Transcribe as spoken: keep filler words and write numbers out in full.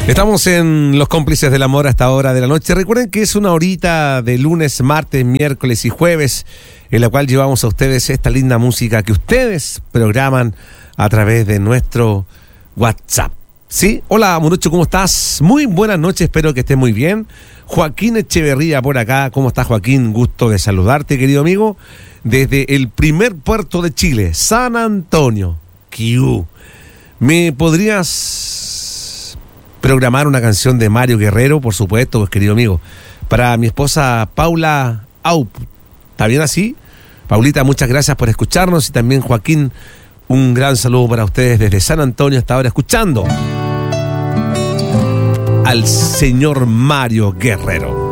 Estamos en Los Cómplices del Amor a esta hora de la noche. Recuerden que es una horita de lunes, martes, miércoles y jueves en la cual llevamos a ustedes esta linda música que ustedes programan a través de nuestro WhatsApp. ¿Sí? Hola, Morucho, ¿cómo estás? Muy buenas noches, espero que estés muy bien. Joaquín Echeverría por acá. ¿Cómo estás, Joaquín? Gusto de saludarte, querido amigo. Desde el primer puerto de Chile, San Antonio. Q. ¿Me podrías programar una canción de Mario Guerrero, por supuesto, pues, querido amigo? Para mi esposa Paula Aup. ¿Está bien así? Paulita, muchas gracias por escucharnos. Y también, Joaquín, un gran saludo para ustedes desde San Antonio hasta ahora, escuchando al señor Mario Guerrero.